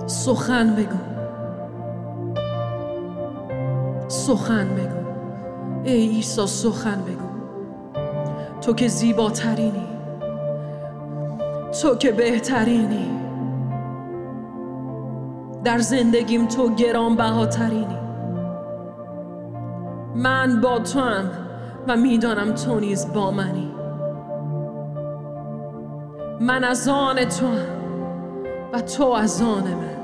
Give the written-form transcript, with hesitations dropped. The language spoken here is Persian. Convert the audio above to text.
سخن بگو، سخن بگو ای عیسی، سخن بگو. تو که زیباترینی، تو که بهترینی، در زندگیم تو گرانبهاترینی. من با تو هم و میدانم تو نیز با منی. من از آن تو هم و تو از آن من.